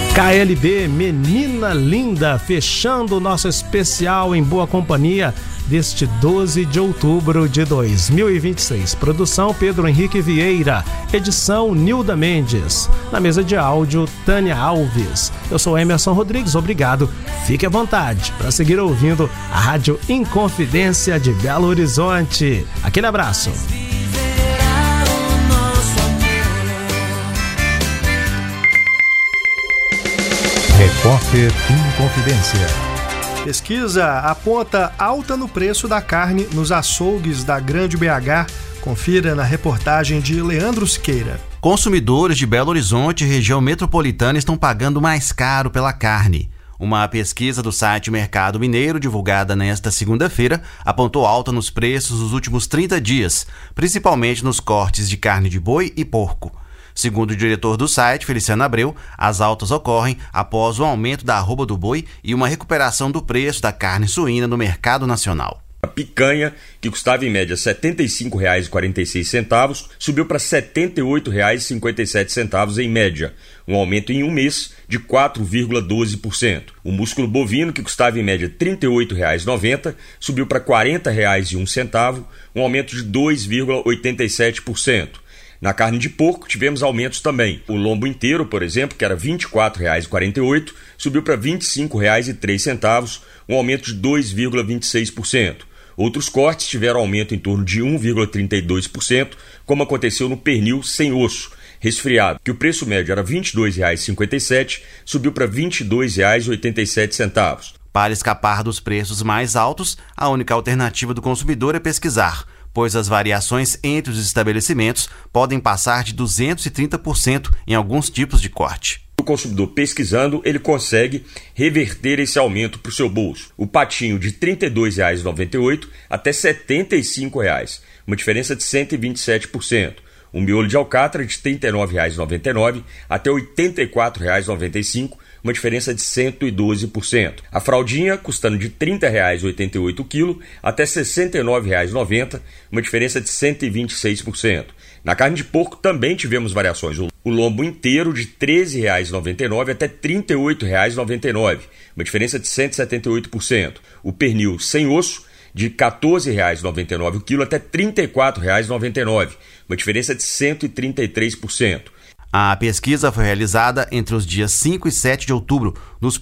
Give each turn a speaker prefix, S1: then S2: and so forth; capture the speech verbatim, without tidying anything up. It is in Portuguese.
S1: K L B Menina Linda, fechando o nosso especial em boa companhia deste doze de outubro de dois mil e vinte e seis. Produção Pedro Henrique Vieira, edição Nilda Mendes. Na mesa de áudio, Tânia Alves. Eu sou Emerson Rodrigues, obrigado. Fique à vontade para seguir ouvindo a Rádio Inconfidência de Belo Horizonte. Aquele abraço.
S2: Repórter Inconfidência.
S3: Pesquisa aponta alta no preço da carne nos açougues da Grande B H. Confira na reportagem de Leandro Siqueira.
S4: Consumidores de Belo Horizonte e região metropolitana estão pagando mais caro pela carne. Uma pesquisa do site Mercado Mineiro, divulgada nesta segunda-feira, apontou alta nos preços nos últimos trinta dias, principalmente nos cortes de carne de boi e porco. Segundo o diretor do site, Feliciano Abreu, as altas ocorrem após o aumento da arroba do boi e uma recuperação do preço da carne suína no mercado nacional.
S5: A picanha, que custava em média setenta e cinco reais e quarenta e seis centavos, subiu para setenta e oito reais e cinquenta e sete centavos em média, um aumento em um mês de quatro vírgula doze por cento. O músculo bovino, que custava em média trinta e oito reais e noventa centavos, subiu para quarenta reais e um centavo, um aumento de dois vírgula oitenta e sete por cento. Na carne de porco tivemos aumentos também. O lombo inteiro, por exemplo, que era vinte e quatro reais e quarenta e oito centavos, subiu para vinte e cinco reais e três centavos, um aumento de dois vírgula vinte e seis por cento. Outros cortes tiveram aumento em torno de um vírgula trinta e dois por cento, como aconteceu no pernil sem osso, resfriado, que o preço médio era vinte e dois reais e cinquenta e sete centavos, subiu para vinte e dois reais e oitenta e sete centavos.
S4: Para escapar dos preços mais altos, a única alternativa do consumidor é pesquisar, pois as variações entre os estabelecimentos podem passar de duzentos e trinta por cento em alguns tipos de corte.
S5: O consumidor pesquisando, ele consegue reverter esse aumento para o seu bolso. O patinho de trinta e dois reais e noventa e oito centavos até setenta e cinco reais, uma diferença de cento e vinte e sete por cento. O miolo de alcatra de trinta e nove reais e noventa e nove centavos até oitenta e quatro reais e noventa e cinco centavos, uma diferença de cento e doze por cento. A fraldinha custando de trinta reais e oitenta e oito centavos o quilo até sessenta e nove reais e noventa centavos, uma diferença de cento e vinte e seis por cento. Na carne de porco também tivemos variações. O lombo inteiro de treze reais e noventa e nove centavos até trinta e oito reais e noventa e nove centavos, uma diferença de cento e setenta e oito por cento. O pernil sem osso de quatorze reais e noventa e nove centavos o quilo até trinta e quatro reais e noventa e nove centavos, uma diferença de cento e trinta e três por cento.
S4: A pesquisa foi realizada entre os dias cinco e sete de outubro nos